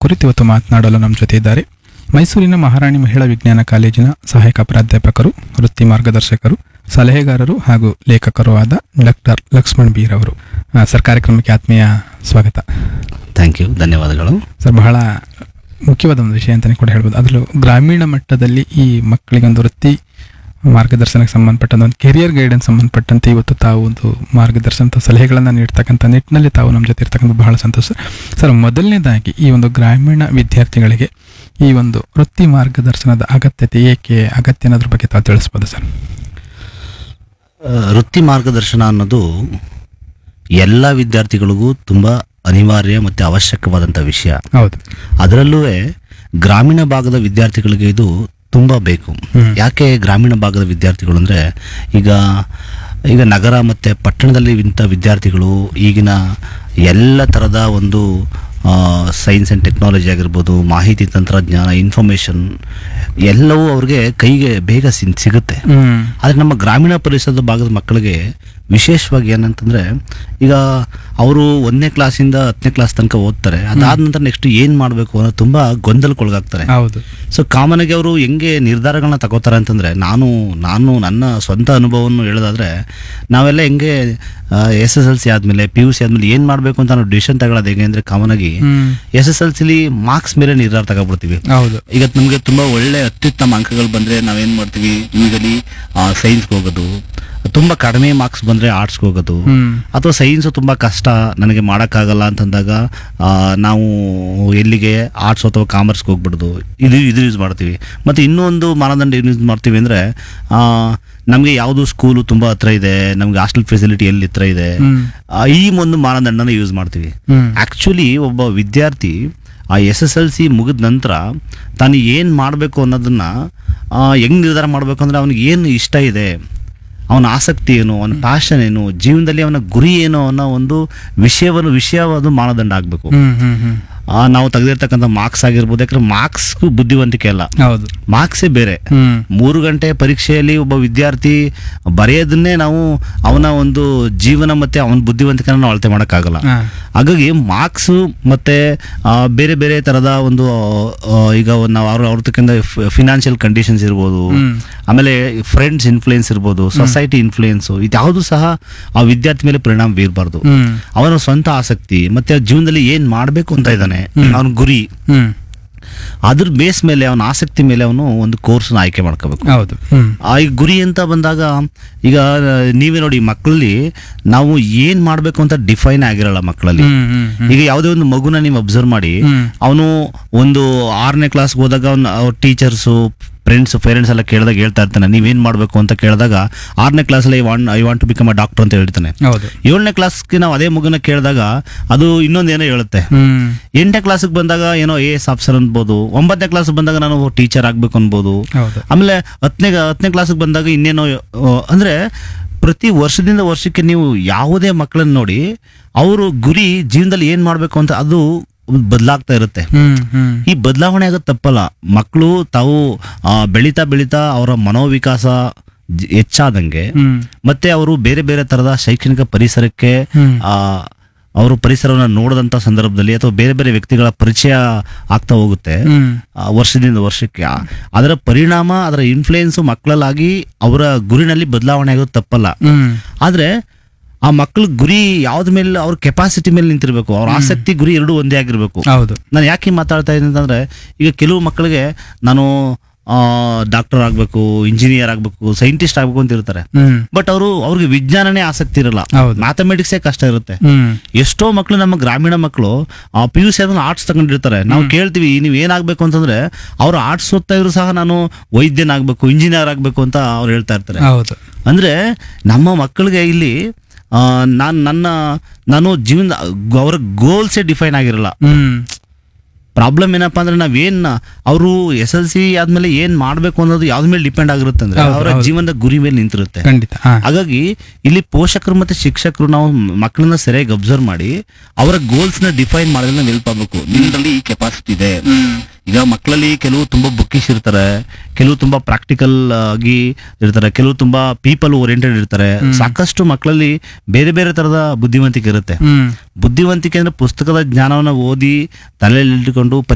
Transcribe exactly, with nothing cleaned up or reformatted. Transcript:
ಕುರಿತು ಇವತ್ತು ಮಾತನಾಡಲು ನಮ್ಮ ಜೊತೆ ಇದ್ದಾರೆ ಮೈಸೂರಿನ ಮಹಾರಾಣಿ ಮಹಿಳಾ ವಿಜ್ಞಾನ ಕಾಲೇಜಿನ ಸಹಾಯಕ ಪ್ರಾಧ್ಯಾಪಕರು, ವೃತ್ತಿ ಮಾರ್ಗದರ್ಶಕರು, ಸಲಹೆಗಾರರು ಹಾಗೂ ಲೇಖಕರು ಆದ ಡಾಕ್ಟರ್ ಲಕ್ಷ್ಮಣ್ ಬೀರ್ ಅವರು. ಸರ್, ಕಾರ್ಯಕ್ರಮಕ್ಕೆ ಆತ್ಮೀಯ ಸ್ವಾಗತ. ಥ್ಯಾಂಕ್ ಯು, ಧನ್ಯವಾದಗಳು ಸರ್. ಬಹಳ ಮುಖ್ಯವಾದ ಒಂದು ವಿಷಯ ಅಂತಲೇ ಕೂಡ ಹೇಳ್ಬೋದು. ಅದರಲ್ಲೂ ಗ್ರಾಮೀಣ ಮಟ್ಟದಲ್ಲಿ ಈ ಮಕ್ಕಳಿಗೆ ಒಂದು ವೃತ್ತಿ ಮಾರ್ಗದರ್ಶನಕ್ಕೆ ಸಂಬಂಧಪಟ್ಟಂತ ಒಂದು ಕೆರಿಯರ್ ಗೈಡೆನ್ಸ್ ಸಂಬಂಧಪಟ್ಟಂತೆ ಇವತ್ತು ತಾವು ಒಂದು ಮಾರ್ಗದರ್ಶನ ಸಲಹೆಗಳನ್ನು ನೀಡ್ತಕ್ಕಂಥ ನಿಟ್ಟಿನಲ್ಲಿ ತಾವು ನಮ್ಮ ಜೊತೆ ಇರ್ತಕ್ಕಂಥ ಬಹಳ ಸಂತೋಷ. ಸರ್, ಮೊದಲನೇದಾಗಿ ಈ ಒಂದು ಗ್ರಾಮೀಣ ವಿದ್ಯಾರ್ಥಿಗಳಿಗೆ ಈ ಒಂದು ವೃತ್ತಿ ಮಾರ್ಗದರ್ಶನದ ಅಗತ್ಯತೆ ಏಕೆ ಅಗತ್ಯ ಅನ್ನೋದ್ರ ಬಗ್ಗೆ ತಾವು ತಿಳಿಸ್ಬೋದು ಸರ್? ವೃತ್ತಿ ಮಾರ್ಗದರ್ಶನ ಅನ್ನೋದು ಎಲ್ಲ ವಿದ್ಯಾರ್ಥಿಗಳಿಗೂ ತುಂಬ ಅನಿವಾರ್ಯ ಮತ್ತು ಅವಶ್ಯಕವಾದಂಥ ವಿಷಯ. ಹೌದು. ಅದರಲ್ಲೂ ಗ್ರಾಮೀಣ ಭಾಗದ ವಿದ್ಯಾರ್ಥಿಗಳಿಗೆ ಇದು ತುಂಬ ಬೇಕು. ಯಾಕೆ ಗ್ರಾಮೀಣ ಭಾಗದ ವಿದ್ಯಾರ್ಥಿಗಳು ಅಂದರೆ, ಈಗ ಈಗ ನಗರ ಮತ್ತು ಪಟ್ಟಣದಲ್ಲಿ ಇಂಥ ವಿದ್ಯಾರ್ಥಿಗಳು ಈಗಿನ ಎಲ್ಲ ಥರದ ಒಂದು ಸೈನ್ಸ್ ಆ್ಯಂಡ್ ಟೆಕ್ನಾಲಜಿ ಆಗಿರ್ಬೋದು, ಮಾಹಿತಿ ತಂತ್ರಜ್ಞಾನ, ಇನ್ಫಾರ್ಮೇಷನ್ ಎಲ್ಲವೂ ಅವ್ರಿಗೆ ಕೈಗೆ ಬೇಗ ಸಿನ್ ಸಿಗುತ್ತೆ. ಆದರೆ ನಮ್ಮ ಗ್ರಾಮೀಣ ಪರಿಸರದ ಭಾಗದ ಮಕ್ಕಳಿಗೆ ವಿಶೇಷವಾಗಿ ಏನಂತಂದರೆ, ಈಗ ಅವರು ಒಂದನೇ ಕ್ಲಾಸಿಂದ ಹತ್ತನೇ ಕ್ಲಾಸ್ ತನಕ ಓದ್ತಾರೆ. ಅದಾದ ನಂತರ ನೆಕ್ಸ್ಟ್ ಏನು ಮಾಡಬೇಕು ಅನ್ನೋ ತುಂಬ ಗೊಂದಲಕ್ಕೊಳಗಾಗ್ತಾರೆ. ಹೌದು. ಸೊ ಕಾಮನಾಗಿ ಅವರು ಹೆಂಗೆ ನಿರ್ಧಾರಗಳನ್ನ ತಗೋತಾರೆ ಅಂತಂದರೆ, ನಾನು ನಾನು ನನ್ನ ಸ್ವಂತ ಅನುಭವವನ್ನು ಹೇಳೋದಾದರೆ, ನಾವೆಲ್ಲ ಹೆಂಗೆ ಎಸ್ ಎಸ್ ಎಲ್ ಸಿ ಆದಮೇಲೆ ಪಿ ಯು ಸಿ ಆದಮೇಲೆ ಏನು ಮಾಡಬೇಕು ಅಂತ ನಾವು ಡಿಸಿಷನ್ ತಗೊಳ್ಳೋದು ಹೇಗೆ ಅಂದರೆ, ಕಾಮನಾಗಿ ಎಸ್ ಎಸ್ ಎಲ್ ಸಿಲಿ ಮಾರ್ಕ್ಸ್ ಮೇಲೆ ನಿರ್ಧಾರ ತಗೊಬಿಡ್ತೀವಿ. ಹೌದು. ಈಗ ನಮಗೆ ತುಂಬ ಒಳ್ಳೆ ಅತ್ಯುತ್ತಮ ಅಂಕಗಳು ಬಂದರೆ ನಾವೇನು ಮಾಡ್ತೀವಿ, ಯೂಶಲಿ ಸೈನ್ಸ್ಗೆ ಹೋಗೋದು, ತುಂಬ ಕಡಿಮೆ ಮಾರ್ಕ್ಸ್ ಬಂದರೆ ಆರ್ಟ್ಸ್ಗೆ ಹೋಗೋದು, ಅಥವಾ ಸೈನ್ಸು ತುಂಬ ಕಷ್ಟ ನನಗೆ ಮಾಡೋಕ್ಕಾಗಲ್ಲ ಅಂತಂದಾಗ ನಾವು ಎಲ್ಲಿಗೆ ಆರ್ಟ್ಸ್ ಅಥವಾ ಕಾಮರ್ಸ್ಗೆ ಹೋಗ್ಬಿಡೋದು, ಇದು ಇದು ಯೂಸ್ ಮಾಡ್ತೀವಿ. ಮತ್ತು ಇನ್ನೂ ಒಂದು ಮಾನದಂಡ ಏನು ಯೂಸ್ ಮಾಡ್ತೀವಿ ಅಂದರೆ, ನಮಗೆ ಯಾವುದು ಸ್ಕೂಲು ತುಂಬ ಹತ್ರ ಇದೆ, ನಮ್ಗೆ ಹಾಸ್ಟೆಲ್ ಫೆಸಿಲಿಟಿ ಎಲ್ಲಿ ಹತ್ರ ಇದೆ, ಈ ಒಂದು ಮಾನದಂಡನ ಯೂಸ್ ಮಾಡ್ತೀವಿ. ಆ್ಯಕ್ಚುಲಿ ಒಬ್ಬ ವಿದ್ಯಾರ್ಥಿ ಆ ಎಸ್ ಎಸ್ ಎಲ್ ಸಿ ಮುಗಿದ ನಂತರ ತಾನು ಏನು ಮಾಡಬೇಕು ಅನ್ನೋದನ್ನು ಹೆಂಗೆ ನಿರ್ಧಾರ ಮಾಡಬೇಕು ಅಂದರೆ, ಅವನಿಗೆ ಏನು ಇಷ್ಟ ಇದೆ, ಅವನ ಆಸಕ್ತಿ ಏನು, ಅವನ ಪ್ಯಾಷನ್ ಏನು, ಜೀವನದಲ್ಲಿ ಅವನ ಗುರಿ ಏನು ಅನ್ನೋ ಒಂದು ವಿಷಯವನ್ನು ವಿಷಯವಾದ ಮಾನದಂಡ ಆಗಬೇಕು. ನಾವು ತೆಗೆದಿರ್ತಕ್ಕಂಥ ಮಾರ್ಕ್ಸ್ ಆಗಿರ್ಬೋದು, ಯಾಕಂದ್ರೆ ಮಾರ್ಕ್ಸ್ಗೂ ಬುದ್ಧಿವಂತಿಕೆ ಅಲ್ಲ, ಮಾರ್ಕ್ಸೇ ಬೇರೆ. ಮೂರು ಗಂಟೆ ಪರೀಕ್ಷೆಯಲ್ಲಿ ಒಬ್ಬ ವಿದ್ಯಾರ್ಥಿ ಬರೆಯೋದನ್ನೇ ನಾವು ಅವನ ಒಂದು ಜೀವನ ಮತ್ತೆ ಅವನ ಬುದ್ಧಿವಂತಿಕೆನ ನಾವು ಅಳತೆ ಮಾಡೋಕ್ಕಾಗಲ್ಲ. ಹಾಗಾಗಿ ಮಾರ್ಕ್ಸು ಮತ್ತೆ ಬೇರೆ ಬೇರೆ ಥರದ ಒಂದು ಈಗ ನಾವು ಅವ್ರ ಅವ್ರ ತಕ್ಕಂಥ ಫಿನಾನ್ಷಿಯಲ್ ಕಂಡೀಷನ್ಸ್ ಇರ್ಬೋದು, ಆಮೇಲೆ ಫ್ರೆಂಡ್ಸ್ ಇನ್ಫ್ಲೂಯೆನ್ಸ್ ಇರ್ಬೋದು, ಸೊಸೈಟಿ ಇನ್ಫ್ಲೂಯೆನ್ಸು, ಇದ್ಯಾವುದು ಸಹ ಆ ವಿದ್ಯಾರ್ಥಿ ಮೇಲೆ ಪರಿಣಾಮ ಬೀರಬಾರ್ದು. ಅವನ ಸ್ವಂತ ಆಸಕ್ತಿ ಮತ್ತೆ ಜೀವನದಲ್ಲಿ ಏನ್ ಮಾಡಬೇಕು ಅಂತ ಇದ್ದಾನೆ, ಅವನ ಗುರಿ, ಅದ್ರ ಬೇಸ್ ಮೇಲೆ ಅವನ ಆಸಕ್ತಿ ಮೇಲೆ ಅವನು ಒಂದು ಕೋರ್ಸ್ನ ಆಯ್ಕೆ ಮಾಡ್ಕೋಬೇಕು. ಹೌದು. ಆ ಈ ಗುರಿ ಅಂತ ಬಂದಾಗ, ಈಗ ನೀವೇ ನೋಡಿ, ಮಕ್ಕಳಲ್ಲಿ ನಾವು ಏನ್ ಮಾಡ್ಬೇಕು ಅಂತ ಡಿಫೈನ್ ಆಗಿರಲ್ಲ ಮಕ್ಕಳಲ್ಲಿ. ಈಗ ಯಾವುದೇ ಒಂದು ಮಗುನ ನೀವು ಅಬ್ಸರ್ವ್ ಮಾಡಿ, ಅವನು ಒಂದು ಆರನೇ ಕ್ಲಾಸ್ಗೆ ಹೋದಾಗ ಅವನ ಅವ್ರ ಟೀಚರ್ಸು, ಫ್ರೆಂಡ್ಸ್ ಪೇರೆಂಟ್ಸ್ ಎಲ್ಲ ಕೇಳಿದಾಗ ಹೇಳ್ತಾ ಇರ್ತಾನೆ, ನೀವೇನ್ ಮಾಡಬೇಕು ಅಂತ ಕೇಳಿದಾಗ ಆರನೇ ಕ್ಲಾಸಲ್ಲಿ want I want to become a doctor ಅಂತ ಹೇಳ್ತಾನೆ. ಏಳನೇ ಕ್ಲಾಸ್ಗೆ ನಾವು ಅದೇ ಮಗುನ ಕೇಳಿದಾಗ ಅದು ಇನ್ನೊಂದೇನೋ ಹೇಳುತ್ತೆ. ಎಂಟನೇ ಕ್ಲಾಸ್ಗೆ ಬಂದಾಗ ಏನೋ ಎ ಎಸ್ ಆಫೀಸರ್ ಅನ್ಬೋದು, ಒಂಬತ್ತನೇ ಕ್ಲಾಸ್ ಬಂದಾಗ ನಾನು ಟೀಚರ್ ಆಗ್ಬೇಕು ಅನ್ಬೋದು, ಆಮೇಲೆ ಹತ್ತನೇ ಹತ್ತನೇ ಕ್ಲಾಸ್ಗೆ ಬಂದಾಗ ಇನ್ನೇನೋ. ಅಂದ್ರೆ ಪ್ರತಿ ವರ್ಷದಿಂದ ವರ್ಷಕ್ಕೆ ನೀವು ಯಾವುದೇ ಮಕ್ಕಳನ್ನ ನೋಡಿ, ಅವರು ಗುರಿ ಜೀವನದಲ್ಲಿ ಏನ್ ಮಾಡ್ಬೇಕು ಅಂತ ಅದು ಬದಲಾಗ್ತಾ ಇರುತ್ತೆ. ಈ ಬದಲಾವಣೆ ಆಗೋದು ತಪ್ಪಲ್ಲ. ಮಕ್ಕಳು ತಾವು ಬೆಳೀತಾ ಬೆಳೀತಾ ಅವರ ಮನೋವಿಕಾಸ ಹೆಚ್ಚಾದಂಗೆ, ಮತ್ತೆ ಅವರು ಬೇರೆ ಬೇರೆ ತರದ ಶೈಕ್ಷಣಿಕ ಪರಿಸರಕ್ಕೆ ಆ ಅವರು ಪರಿಸರವನ್ನು ನೋಡಿದಂಥ ಸಂದರ್ಭದಲ್ಲಿ ಅಥವಾ ಬೇರೆ ಬೇರೆ ವ್ಯಕ್ತಿಗಳ ಪರಿಚಯ ಆಗ್ತಾ ಹೋಗುತ್ತೆ ವರ್ಷದಿಂದ ವರ್ಷಕ್ಕೆ. ಅದರ ಪರಿಣಾಮ, ಅದರ ಇನ್ಫ್ಲೂಯೆನ್ಸು ಮಕ್ಕಳಲ್ಲಾಗಿ ಅವರ ಗುರಿನಲ್ಲಿ ಬದಲಾವಣೆ ಆಗೋದು ತಪ್ಪಲ್ಲ. ಆದ್ರೆ ಆ ಮಕ್ಕಳ ಗುರಿ ಯಾವ್ದ ಮೇಲೆ, ಅವ್ರ ಕೆಪಾಸಿಟಿ ಮೇಲೆ ನಿಂತಿರ್ಬೇಕು, ಅವ್ರ ಆಸಕ್ತಿ ಗುರಿ ಎರಡೂ ಒಂದೇ ಆಗಿರ್ಬೇಕು. ನಾನು ಯಾಕೆ ಮಾತಾಡ್ತಾ ಇದ್ದೀನಿ ಅಂತಂದ್ರೆ, ಈಗ ಕೆಲವು ಮಕ್ಕಳಿಗೆ ನಾನು ಡಾಕ್ಟರ್ ಆಗ್ಬೇಕು, ಇಂಜಿನಿಯರ್ ಆಗ್ಬೇಕು, ಸೈಂಟಿಸ್ಟ್ ಆಗ್ಬೇಕು ಅಂತ ಇರ್ತಾರೆ. ಬಟ್ ಅವರು ಅವ್ರಿಗೆ ವಿಜ್ಞಾನನೇ ಆಸಕ್ತಿ ಇರಲ್ಲ, ಮ್ಯಾಥಮೆಟಿಕ್ಸೇ ಕಷ್ಟ ಇರುತ್ತೆ. ಎಷ್ಟೋ ಮಕ್ಕಳು, ನಮ್ಮ ಗ್ರಾಮೀಣ ಮಕ್ಕಳು ಪಿ ಯು ಸಿ ಆದ್ಮೇಲೆ ಆರ್ಟ್ಸ್ ತಗೊಂಡಿರ್ತಾರೆ. ನಾವು ಕೇಳ್ತೀವಿ, ನೀವ್ ಏನಾಗ್ಬೇಕು ಅಂತಂದ್ರೆ, ಅವ್ರು ಆರ್ಟ್ಸ್ ಓದ್ತಾ ಇದ್ರು ಸಹ ನಾನು ವೈದ್ಯನಾಗ್ಬೇಕು, ಇಂಜಿನಿಯರ್ ಆಗ್ಬೇಕು ಅಂತ ಅವ್ರು ಹೇಳ್ತಾ ಇರ್ತಾರೆ. ಅಂದ್ರೆ ನಮ್ಮ ಮಕ್ಕಳಿಗೆ ಇಲ್ಲಿ ನಾನು ನನ್ನ ನಾನು ಜೀವನ ಅವರ ಗೋಲ್ಸೇ ಡಿಫೈನ್ ಆಗಿರಲ್ಲ. ಪ್ರಾಬ್ಲಮ್ ಏನಪ್ಪಾ ಅಂದ್ರೆ, ನಾವೇನ್ ಅವರು ಎಸ್ ಎಲ್ ಸಿ ಆದ್ಮೇಲೆ ಏನ್ ಮಾಡ್ಬೇಕು ಅನ್ನೋದು ಯಾವ್ದ ಮೇಲೆ ಡಿಪೆಂಡ್ ಆಗಿರುತ್ತೆ ಅಂದ್ರೆ, ಅವರ ಜೀವನದ ಗುರಿ ಮೇಲೆ ನಿಂತಿರುತ್ತೆ. ಹಾಗಾಗಿ ಇಲ್ಲಿ ಪೋಷಕರು ಮತ್ತೆ ಶಿಕ್ಷಕರು ನಾವು ಮಕ್ಕಳನ್ನ ಸರಿಯಾಗಿ ಅಬ್ಸರ್ವ್ ಮಾಡಿ ಅವರ ಗೋಲ್ಸ್ ನ ಡಿಫೈನ್ ಮಾಡಿದ್ರೆ ನಾವು ಹೆಲ್ಪ್ ಆಗ್ಬೇಕು. ನಿನ್ನಲ್ಲಿ ಈ ಕೆಪಾಸಿಟಿ ಇದೆ. ಈಗ ಮಕ್ಕಳಲ್ಲಿ ಕೆಲವು ತುಂಬಾ ಬುಕ್ಕಿಶ್ ಇರ್ತಾರೆ, ಕೆಲವು ತುಂಬಾ ಪ್ರಾಕ್ಟಿಕಲ್ ಆಗಿ ಇರ್ತಾರೆ, ಕೆಲವು ತುಂಬಾ ಪೀಪಲ್ ಓರಿಯೆಂಟೆಡ್ ಇರ್ತಾರೆ. ಸಾಕಷ್ಟು ಮಕ್ಕಳಲ್ಲಿ ಬೇರೆ ಬೇರೆ ತರದ ಬುದ್ಧಿವಂತಿಕೆ ಇರುತ್ತೆ. ಬುದ್ಧಿವಂತಿಕೆ ಅಂದ್ರೆ ಪುಸ್ತಕದ ಜ್ಞಾನವನ್ನ ಓದಿ ತಲೆಯಲ್ಲಿ ಇಟ್ಟುಕೊಂಡು